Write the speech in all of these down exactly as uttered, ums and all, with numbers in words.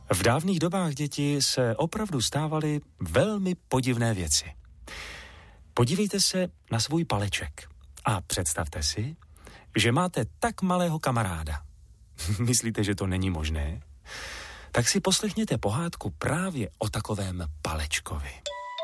V dávných dobách, děti, se opravdu stávaly velmi podivné věci. Podívejte se na svůj paleček a představte si, že máte tak malého kamaráda. Myslíte, že to není možné? Tak si poslechněte pohádku právě o takovém palečkovi.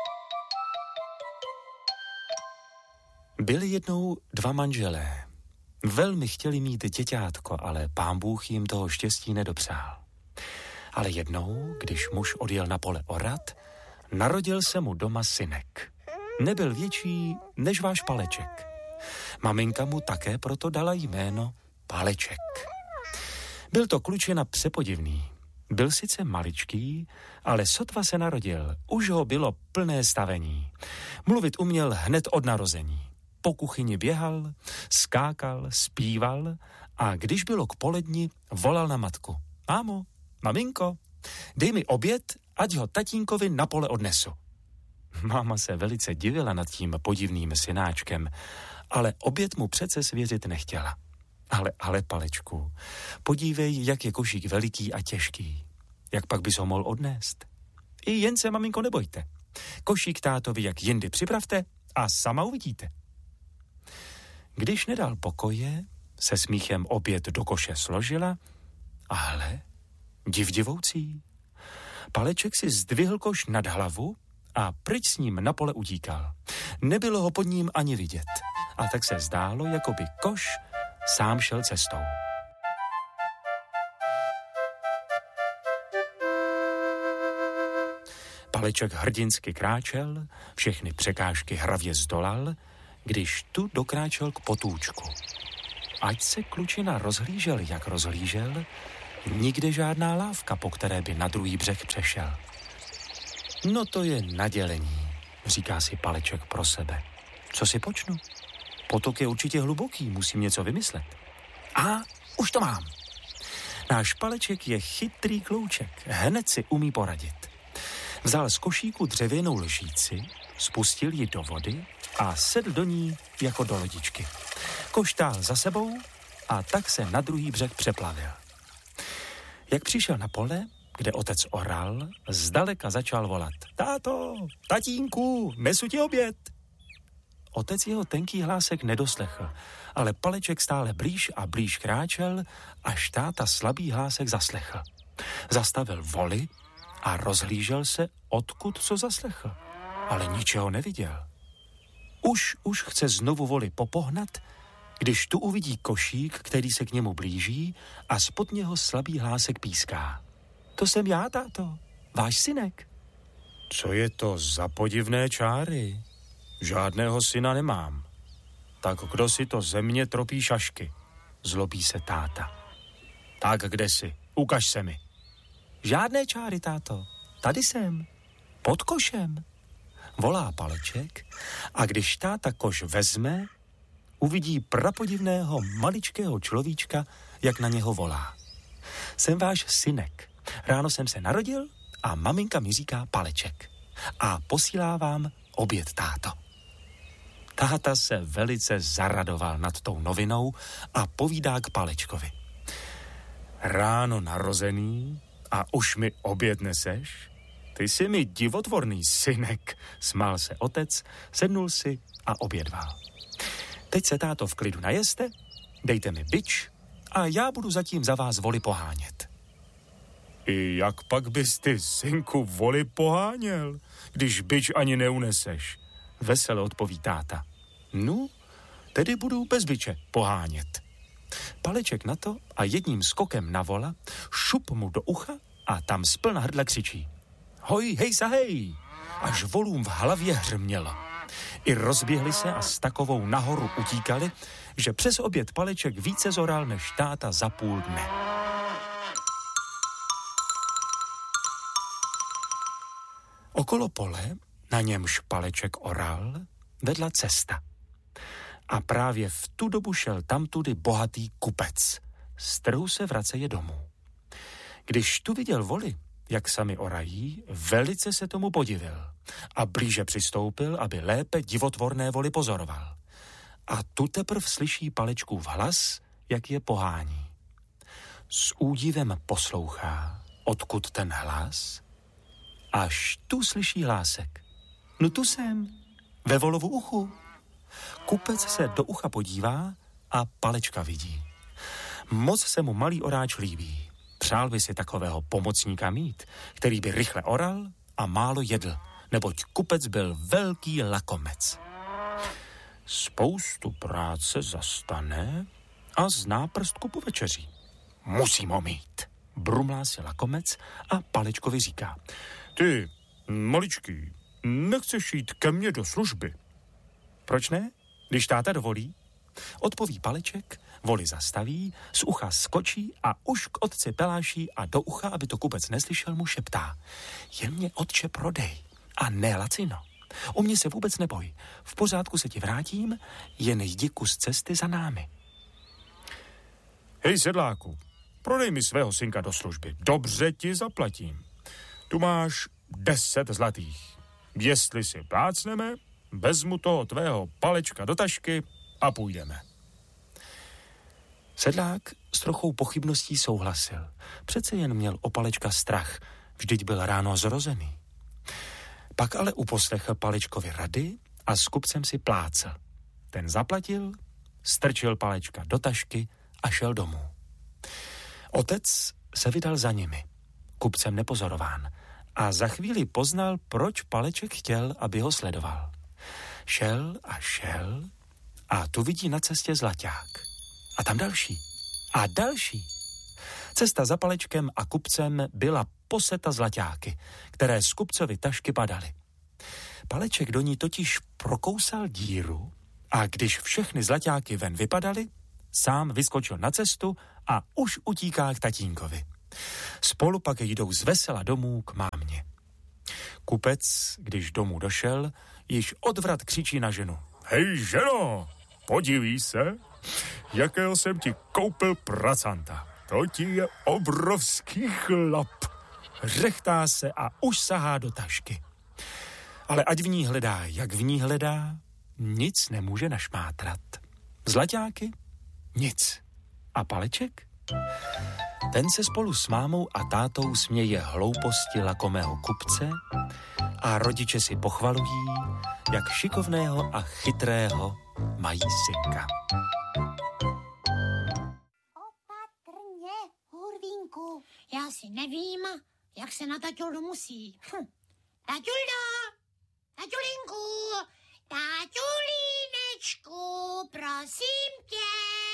Byli jednou dva manželé. Velmi chtěli mít děťátko, ale Pán Bůh jim toho štěstí nedopřál. Ale jednou, když muž odjel na pole orat, narodil se mu doma synek. Nebyl větší než váš paleček. Maminka mu také proto dala jméno Paleček. Byl to klučina přepodivný. Byl sice maličký, ale sotva se narodil, už ho bylo plné stavení. Mluvit uměl hned od narození. Po kuchyni běhal, skákal, zpíval a když bylo k poledni, volal na matku. Mámo, maminko, dej mi oběd, ať ho tatínkovi na pole odnesu. Máma se velice divila nad tím podivným synáčkem, ale oběd mu přece svěřit nechtěla. Ale, ale Palečku, podívej, jak je košík veliký a těžký. Jak pak bys ho mohl odnést? I jen se, maminko, nebojte. Košík tátovi jak jindy připravte a sama uvidíte. Když nedal pokoje, se smíchem oběd do koše složila, ale div divoucí. Paleček si zdvihl koš nad hlavu a pryč s ním na pole utíkal. Nebylo ho pod ním ani vidět. A tak se zdálo, jako by koš sám šel cestou. Paleček hrdinsky kráčel, všechny překážky hravě zdolal, když tu dokráčel k potůčku. Ať se klučina rozhlížel, jak rozhlížel, nikde žádná lávka, po které by na druhý břeh přešel. No to je nadělení, říká si Paleček pro sebe. Co si počnu? Potok je určitě hluboký, musím něco vymyslet. A už to mám. Náš Paleček je chytrý klouček, hned si umí poradit. Vzal z košíku dřevěnou lžíci, spustil ji do vody a sedl do ní jako do lodičky. Koš táhl za sebou a tak se na druhý břeh přeplavil. Jak přišel na pole, kde otec oral, zdaleka začal volat. Táto, tatínku, nesu ti oběd. Otec jeho tenký hlásek nedoslechl, ale Paleček stále blíž a blíž kráčel, až táta slabý hlásek zaslechl. Zastavil voli a rozhlížel se, odkud co zaslechl, ale ničeho neviděl. Už, už chce znovu voli popohnat, když tu uvidí košík, který se k němu blíží a spod něho slabý hlásek píská. To jsem já, táto, váš synek. Co je to za podivné čáry? Žádného syna nemám. Tak kdo si to ze mě tropí šašky? Zlobí se táta. Tak kde jsi? Ukaž se mi. Žádné čáry, táto. Tady jsem. Pod košem. Volá Paleček a když táta koš vezme, uvidí prapodivného maličkého človíčka, jak na něho volá. Jsem váš synek. Ráno jsem se narodil a maminka mi říká Paleček. A posílá vám oběd, táto. Táta se velice zaradoval nad tou novinou a povídá k Palečkovi. Ráno narozený a už mi oběd neseš? Ty jsi mi divotvorný synek, smál se otec, sednul si a obědval. Teď se, táto, v klidu najeste, dejte mi bič a já budu zatím za vás voli pohánět. I jak pak bys ty, synku, voli poháněl, když bič ani neuneseš? Vesele odpoví táta. No, tedy budu bez biče pohánět. Paleček na to a jedním skokem na vola šup mu do ucha a tam splna hrdla křičí. Hoj, hej sa hej! Až volům v hlavě hřmělo. I rozběhli se a s takovou nahoru utíkali, že přes oběd Paleček více zoral než táta za půl dne. Okolo pole, na němž Paleček oral, vedla cesta. A právě v tu dobu šel tamtudy bohatý kupec. Z trhu se vraceje domů. Když tu viděl voli, jak sami orají, velice se tomu podivil a blíže přistoupil, aby lépe divotvorné voli pozoroval. A tu teprv slyší Palečkův hlas, jak je pohání. S údivem poslouchá, odkud ten hlas? Až tu slyší hlásek. No tu jsem, ve volovu uchu. Kupec se do ucha podívá a Palečka vidí. Moc se mu malý oráč líbí. Přál by si takového pomocníka mít, který by rychle oral a málo jedl, neboť kupec byl velký lakomec. Spoustu práce zastane a zná prstku po večeří. Musím ho mít, brumlá si lakomec a Palečkovi říká. Ty, maličký, nechceš jít ke mně do služby? Proč ne, když táta dovolí? Odpoví Paleček, voli zastaví, z ucha skočí a už k otci peláší a do ucha, aby to kupec neslyšel, mu šeptá. Jen mě, otče, prodej a ne lacino. O mě se vůbec neboj, v pořádku se ti vrátím, jen jdi kus cesty za námi. Hej, sedláku, prodej mi svého synka do služby, dobře ti zaplatím. Tu máš deset zlatých. Jestli si plácneme, vezmu toho tvého Palečka do tašky a půjdeme. Sedlák s trochou pochybností souhlasil. Přece jen měl o Palečka strach, vždyť byl ráno zrozený. Pak ale uposlechl Palečkovi rady a s kupcem si plácel. Ten zaplatil, strčil Palečka do tašky a šel domů. Otec se vydal za nimi, kupcem nepozorován, a za chvíli poznal, proč Paleček chtěl, aby ho sledoval. Šel a šel a tu vidí na cestě zlaťák. A tam další. A další. Cesta za Palečkem a kupcem byla poseta zlaťáky, které z kupcovy tašky padaly. Paleček do ní totiž prokousal díru a když všechny zlaťáky ven vypadaly, sám vyskočil na cestu a už utíká k tatínkovi. Spolu pak jdou zvesela domů k mámě. Kupec, když domů došel, již odvrat křičí na ženu. Hej, ženo, podíví se, jakého jsem ti koupil pracanta. To ti je obrovský chlap. Řechtá se a už sahá do tašky. Ale ať v ní hledá, jak v ní hledá, nic nemůže našmátrat. Zlaťáky? Nic. A Paleček? Ten se spolu s mámou a tátou směje hlouposti lakomého kupce a rodiče si pochvalují, jak šikovného a chytrého mají synka. Opatrně, Hurvínku. Já si nevím, jak se na taťulu musí. Hm. Taťuldo, taťulinku, taťulínečku, prosím tě.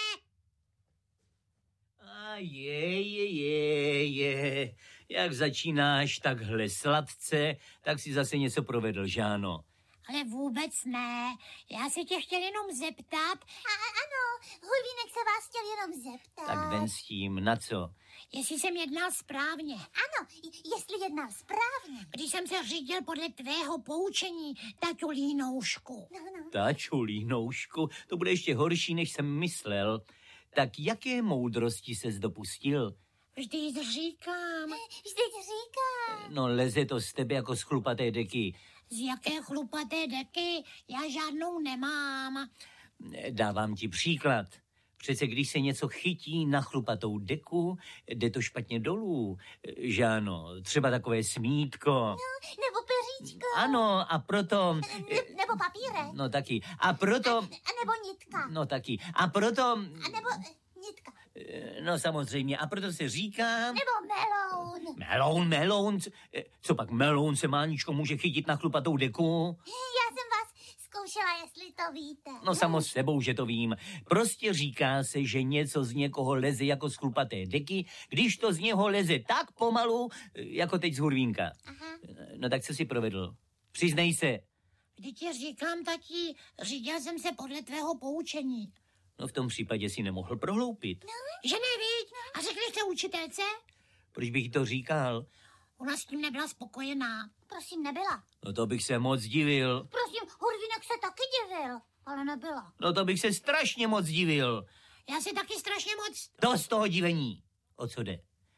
A je, je, je, je. Jak začínáš takhle sladce, tak si zase něco provedl, žáno. Ale vůbec ne. Já se tě chtěl jenom zeptat. A, ano, Hurvínek se vás chtěl jenom zeptat. Tak ven s tím, na co? Jestli jsem jednal správně. Ano, jestli jednal správně. Když jsem se řídil podle tvého poučení, taťulínoušku. No, no. Taťulínoušku, to bude ještě horší, než jsem myslel. Tak jaké moudrosti ses dopustil? Vždyť říkám. Vždyť říkám. No leze to z tebe jako z chlupaté deky. Z jaké chlupaté deky? Já žádnou nemám. Dávám ti příklad. Přece když se něco chytí na chlupatou deku, jde to špatně dolů. Žáno, třeba takové smítko. No, nebo peříčko. Ano, a proto... Ne, nebo papírek. No taky. A proto... A, a nebo nitka. No taky. A proto... A nebo nitka. No samozřejmě. A proto se říká... Nebo meloun. Meloun, meloun. Co pak meloun se, Máničko, může chytit na chlupatou deku? Já jsem vás zkoušela, jestli to víte. No samo s sebou, že to vím. Prostě říká se, že něco z někoho leze jako z chlupaté deky, když to z něho leze tak pomalu, jako teď z Hurvínka. Aha. No tak co si provedl? Přiznej se. Vždyť ti říkám, tati, řídil jsem se podle tvého poučení. No v tom případě si nemohl prohloupit. No, že nevíď. A řekli jste učitelce? Proč bych to říkal? Ona s tím nebyla spokojená. Prosím, nebyla. No to bych se moc divil. Prosím, Hurvínek se taky divil, ale nebyla. No to bych se strašně moc divil. Já se taky strašně moc... To z toho divení. O co jde?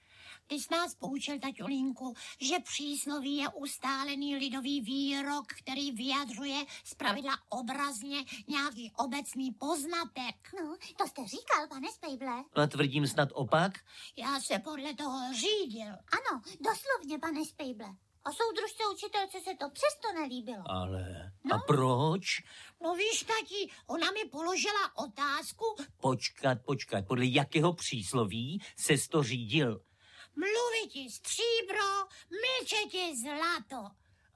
Ty jsi nás poučil, taťulínku, že přísloví je ustálený lidový výrok, který vyjadřuje zpravidla obrazně nějaký obecný poznatek. No, to jste říkal, pane Spejble. A tvrdím snad opak? Já se podle toho řídil. Ano, doslovně, pane Spejble. A soudružce učitelce se to přesto nelíbilo. Ale No. a proč? No víš, tati, ona mi položila otázku, Počkat, počkat, podle jakého přísloví ses to řídil? mluviti stříbro, mlčeti zlato.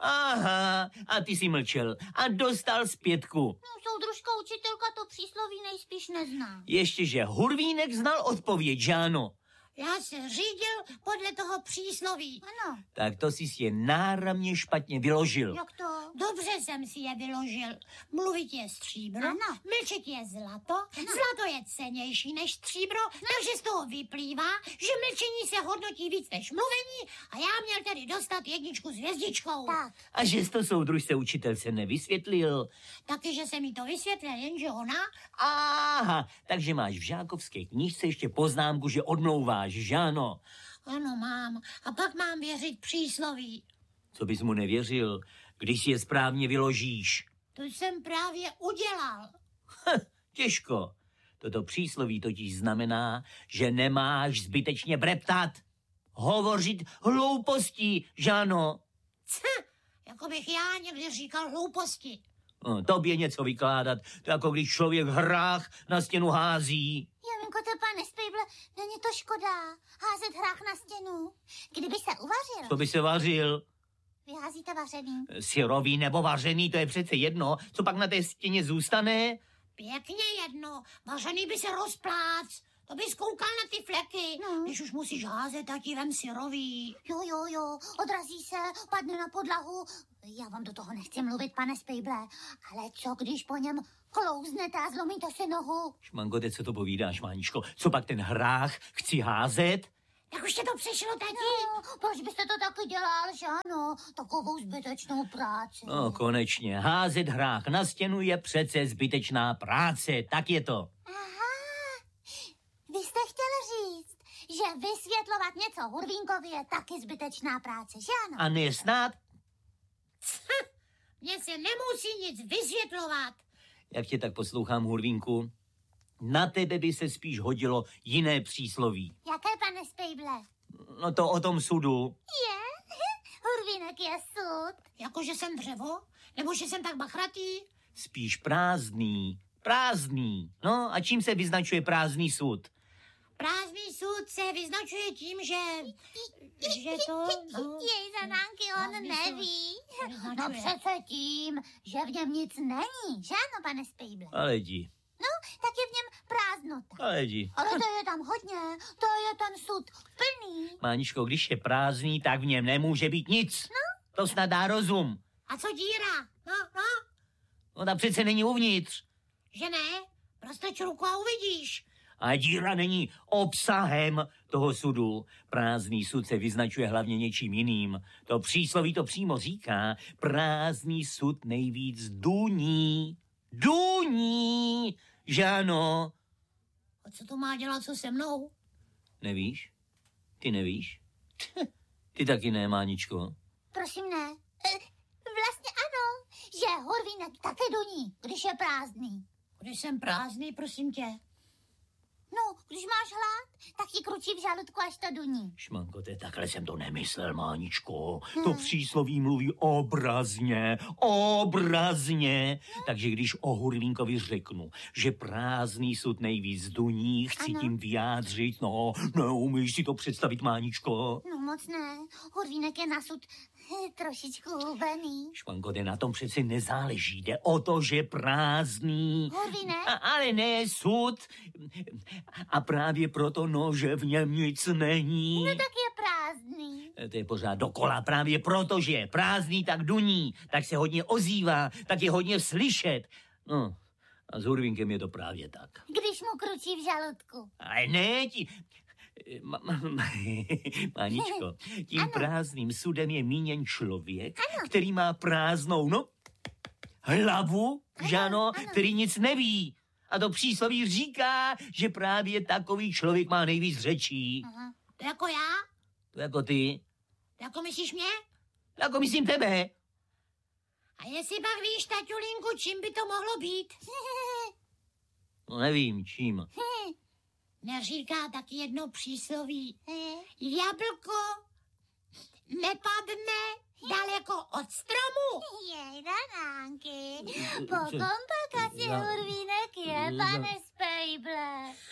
Aha, a ty jsi mlčel a dostal zpětku. No, soudružka učitelka to přísloví nejspíš nezná. Ještě, že Hurvínek znal odpověď, že ano? Já se řídil podle toho přísloví. Ano, Tak to jsi si je náramně špatně vyložil. jak to? Dobře jsem si je vyložil. Mluvit je stříbro, Ano. mlčet je zlato, zlato je cennější než stříbro, takže z toho vyplývá, že mlčení se hodnotí víc než mluvení a já měl tedy dostat jedničku s hvězdičkou. Tak, A že jsi to soudružce učitelce nevysvětlil. Taky, že jsem mi to vysvětlil, jenže ona... Aha, takže máš v žákovské knížce ještě poznámku, že odmlouváš, že ano? Ano, mám. A pak mám věřit přísloví. Co bys mu nevěřil, když si je správně vyložíš? To jsem právě udělal. Těžko. Toto přísloví totiž znamená, že nemáš zbytečně breptat. Hovořit hloupostí, že ano? Ch, jako bych já někdy říkal hlouposti. No, tobě něco vykládat, to jako když člověk hrách na stěnu hází. Jelinko, to pane Spejble, není to škoda. Házet hrách na stěnu. Kdyby se uvařil, Co by se vařil? vy házíte vařený. Syrový nebo vařený, to je přece jedno. Co pak na té stěně zůstane? Pěkně jedno. Vařený by se rozplác. To bys koukal na ty fleky. No. Když už musíš házet, tak ti vem syrový. Jo, jo, jo, odrazí se, padne na podlahu. Já vám do toho nechci mluvit, pane Spejble, ale co když po něm klouznete a zlomíte si nohu? Šmangote, co to povídáš, Máničko? Co pak ten hrách chci házet? Jak už tě to přišlo, tati? No, proč byste to taky dělal, že ano? Takovou zbytečnou práci. No, konečně. Házet hrách na stěnu je přece zbytečná práce. Tak je to. Aha, vy jste chtěl říct, že vysvětlovat něco Hurvínkovi je taky zbytečná práce, že ano? A ne snad? Mně se nemusí nic vysvětlovat. Jak tě tak poslouchám, Hurvínku? Na tebe by se spíš hodilo jiné přísloví. Jaké, pane Spejble? No to o tom sudu. Je? Hurvínek je sud. Jako, že jsem dřevo? Nebo že jsem tak bachratý? Spíš prázdný. Prázdný. No a čím se vyznačuje prázdný sud? Prázdný sud se vyznačuje tím, že... že to... No, Jej zanánky on prázdný neví. sud se No vyznačuje. přece tím, že v něm nic není, že ano, pane Spejble? Ale jdi. No, tak je v něm prázdnota. Ale jdi. Ale to je tam hodně, to je ten sud plný. Máničko, když je prázdný, tak v něm nemůže být nic. No? To snad dá rozum. A co díra? No, no, No ta přece není uvnitř. že ne? Prostoč ruku a uvidíš. A díra není obsahem toho sudu. Prázdný sud se vyznačuje hlavně něčím jiným. To přísloví to přímo říká. Prázdný sud nejvíc duní. Duní! Že ano? A co to má dělat, co se mnou? Nevíš? Ty nevíš? Ty taky ne, Máničko. Prosím, ne. E, vlastně ano, že Hurvínek taky duní, když je prázdný. Když jsem prázdný, prosím tě. No, když máš hlad, tak ti kručí v žaludku, až to duní. Šmankote, takhle jsem to nemyslel, Máničko. To přísloví mluví obrazně, obrazně. Takže když o Hurvínkovi řeknu, že prázdný sud nejvíc duní, chci Ano. tím vyjádřit, no, neumíš si to představit, Máničko. No moc ne, Hurvínek je na sud eh, trošičku hubený. Šmankote, na tom přeci nezáleží, jde o to, že prázdný. Hurvínek? A, ale ne sud. A právě proto, no, že v něm nic není. No tak je prázdný. To je pořád dokola. Právě proto, že je prázdný, tak duní, tak se hodně ozývá, tak je hodně slyšet. No, a s Hurvínkem je to právě tak. Když mu kručí v žaludku. Ale ne, ti... Ma, ma, ma, Máničko, tím Ano. prázdným sudem je míněn člověk, který má prázdnou, no, hlavu, že ano, ano. který nic neví. A to přísloví říká, že právě takový člověk má nejvíc řečí. Aha. To jako já? Jako ty? Jako myslíš mě? Jako myslím tebe. A jestli pak víš, taťulinku, čím by to mohlo být? No nevím, čím. Neříká taky jedno přísloví. Jablko nepadne daleko od stromu. Jej, Danánky, pokom pak asi hurvínek je, pane Spejble.